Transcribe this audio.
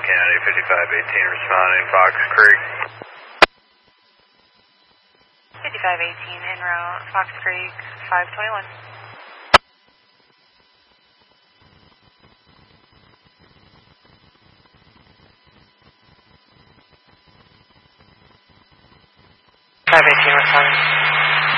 Kennedy, 5518 responding, Fox Creek. 5518 en route, Fox Creek, 521. Responding.